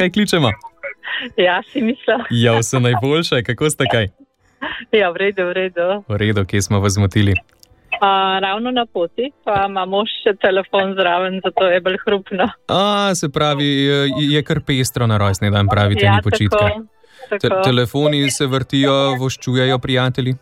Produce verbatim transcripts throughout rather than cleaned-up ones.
zakaj kličemo? Ja, si mislil. Ja, vse najboljše, kako ste kaj? Ja, v redu, v redu. V redu, kje smo vas zmotili? Uh, ravno na poti, pa imamo še telefon zraven, zato je bolj hrupno. A, se pravi, je, je kar pestro na rojstni dan, pravite, Ja, ni počitka. tako, tako. Te, telefoni se vrtijo, voščujejo prijatelji?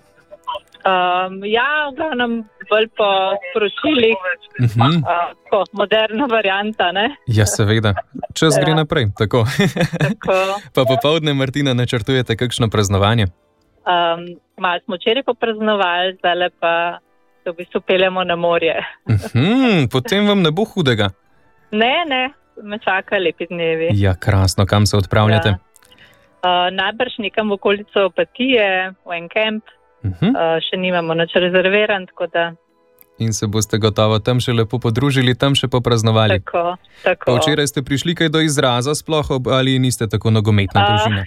Um, ja, v glavnem bolj po sporočilih, Mhm. uh, ko moderna varianta, ne? Ja, seveda. Čas gre Ja. naprej, tako. Tako, Pa popoldne, Martina, načrtujete kakšno praznovanje? um, malo smo včeraj popraznovali, zdaj pa se v bistvu peljemo na morje. Mhm, potem vam ne bo hudega. Ne, ne, me čaka lepi dnevi. Ja, krasno, kam se odpravljate? Ja. Uh, najbrž nekam v okolico Opatije, v en kemp, Mhm. uh, še nimamo nič rezerviran, tako da In se boste gotovo tam še lepo podružili, tam še popraznovali. tako, tako. Pa včeraj ste prišli kaj do izraza sploh, ob- ali niste tako nogometna A. družina?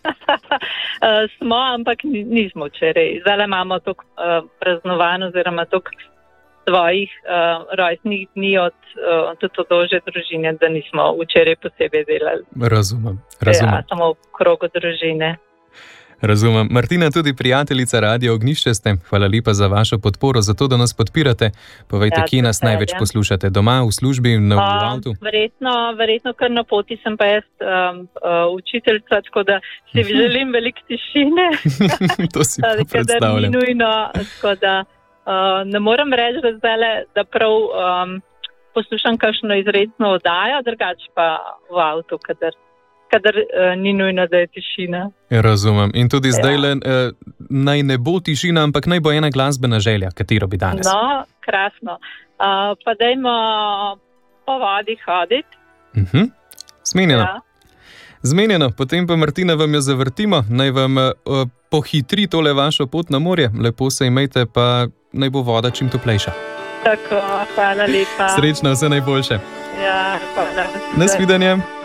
Uh, smo, ampak ni- nismo včeraj. Zdaj imamo toliko uh, praznovan oziroma toliko svojih uh, rojstnih dni od uh, tudi od ožje družine, da nismo včeraj posebej delali. Razumem, razumem. Ja, samo v krogu družine. Razumem. Martina, tudi prijateljica Radia Ognjišče ste. Hvala lepa za vašo podporo, za to, da nas podpirate. Povejte, Ja, kje nas super, največ ja. poslušate? Doma, v službi, na, v Um, avtu? verjetno, verjetno kar na poti sem pa jaz um, uh, učiteljica, tako da si želim veliko tišine. To si pa Kadar ni predstavljam. nujno, tako da uh, ne morem reči, da, zdajle, da prav um, poslušam kakšno izredno oddajo, drugače pa v avtu, kadar, kadar uh, ni nujno, da je tišina. Razumem. In tudi Ja. zdaj le, eh, naj ne bo tišina, ampak naj bo ena glasbena želja, katero bi danes. No, krasno. Uh, pa dajmo po vodi hoditi. Mhm. Zmenjeno. Ja. Zmenjeno, potem pa Martina vam jo zavrtimo, naj vam uh, pohitri tole vašo pot na morje, lepo se imejte, pa naj bo voda čim toplejša. Tako, hvala lepa. Srečno, vse najboljše. Ja, hvala. Nasvidenje.